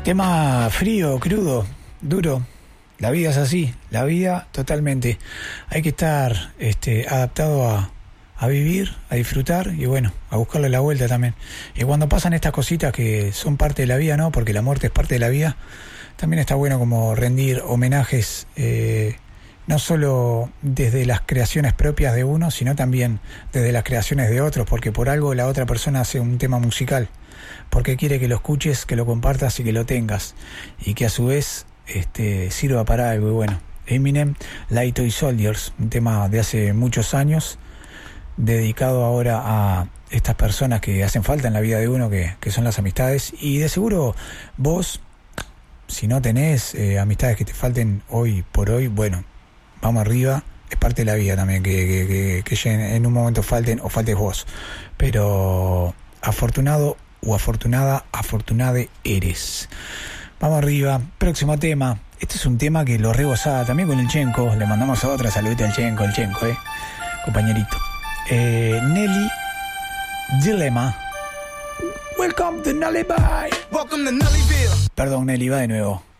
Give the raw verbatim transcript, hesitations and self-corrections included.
Tema frío, crudo, duro. La vida es así, la vida totalmente. Hay que estar este, adaptado a, a vivir, a disfrutar y bueno, a buscarle la vuelta también. Y cuando pasan estas cositas que son parte de la vida, ¿no? Porque la muerte es parte de la vida, también está bueno como rendir homenajes, eh, no solo desde las creaciones propias de uno, sino también desde las creaciones de otros, porque por algo la otra persona hace un tema musical, porque quiere que lo escuches, que lo compartas y que lo tengas, y que a su vez este, sirva para algo. Y bueno, Eminem, Light Toy Soldiers, un tema de hace muchos años, dedicado ahora a estas personas que hacen falta en la vida de uno, que, que son las amistades. Y de seguro vos, si no tenés eh, amistades que te falten hoy por hoy, bueno, vamos arriba. Es parte de la vida también que, que, que, que en un momento falten o faltes vos, pero afortunado o afortunada, afortunade eres. Vamos arriba, próximo tema. Este es un tema que lo rebosaba también con el Chenco. Le mandamos a otra saludita al Chenco, el Chenco, eh, compañerito. Eh, Nelly Dilemma. Welcome to Nelly Bye. Welcome to Nellyville. Perdón, Nelly, va de nuevo.